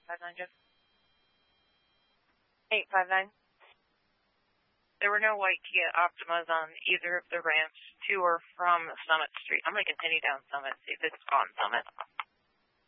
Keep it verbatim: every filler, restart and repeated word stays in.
five nine, Jeff? eight five nine. There were no white Kia Optimas on either of the ramps to or from Summit Street. I'm going to continue down Summit, see if it's on Summit.